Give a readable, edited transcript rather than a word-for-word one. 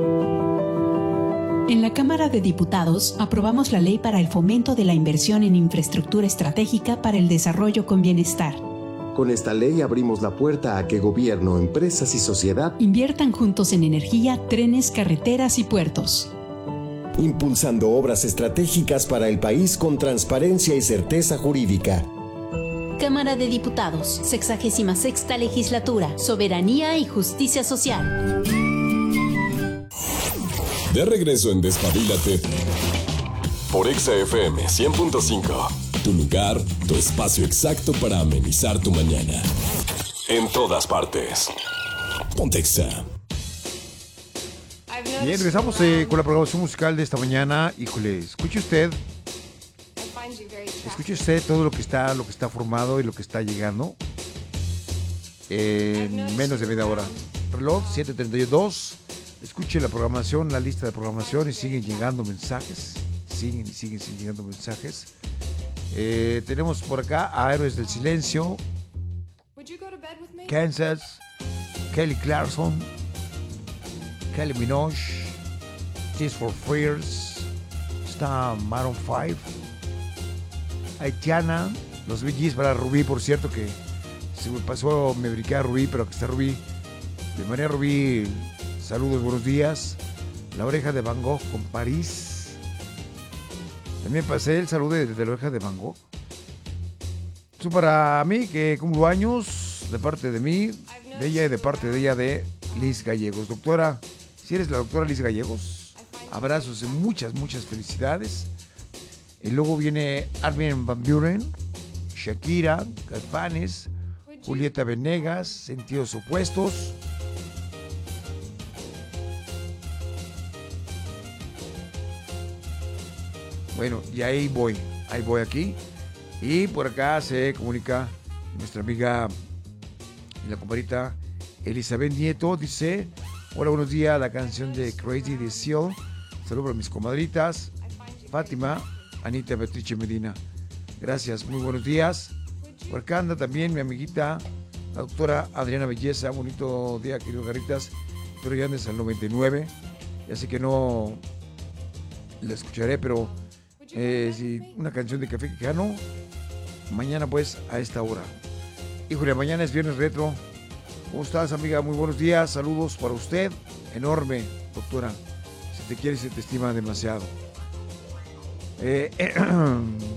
En la Cámara de Diputados aprobamos la ley para el fomento de la inversión en infraestructura estratégica para el desarrollo con bienestar. Con esta ley abrimos la puerta a que gobierno, empresas y sociedad inviertan juntos en energía, trenes, carreteras y puertos. Impulsando obras estratégicas para el país con transparencia y certeza jurídica. Cámara de Diputados, 66ª Legislatura, Soberanía y Justicia Social. De regreso en Despabilate por Exa FM 100.5. Tu lugar, tu espacio exacto para amenizar tu mañana. En todas partes. Ponte Exa. Bien, regresamos con la programación musical de esta mañana. Híjole, escuche usted todo lo que está formado y lo que está llegando en menos de media hora. Reloj 7:32. Escuche la programación, la lista de programación y siguen llegando mensajes. Siguen llegando mensajes. Tenemos por acá a Héroes del Silencio, Kansas, Kelly Clarkson, Kelly Minogue, Tears for Fears, está Maroon 5, Haitiana, los Bee Gees para Rubí, por cierto, que se me pasó, me brinqué a Rubí, pero que está Rubí. De manera Rubí, saludos, buenos días. La Oreja de Van Gogh con París. También pasé el saludo desde la Oreja de Van Gogh. Eso para mí, que cumplo años, de parte de mí, de ella y de parte de ella, de Liz Gallegos. Doctora, si eres la doctora Liz Gallegos, abrazos y muchas felicidades. Y luego viene Armin van Buuren, Shakira, Caifanes, Julieta Venegas, Sentidos Opuestos. Bueno, y ahí voy aquí. Y por acá se comunica nuestra amiga y la compadrita Elizabeth Nieto. Dice: hola, buenos días, la canción de Crazy de Seal. Saludos para mis comadritas Fátima, Anita, Beatrice Medina. Gracias, muy buenos días. Por acá anda también mi amiguita, la doctora Adriana Belleza. Bonito día, queridos garritas. Espero ya andes al 99. Ya sé que no la escucharé, pero si una canción de Café Quijano, mañana pues a esta hora. Híjole, mañana es Viernes Retro. ¿Cómo estás, amiga? Muy buenos días, saludos para usted. Enorme, doctora. Si te quiere, se te estima demasiado.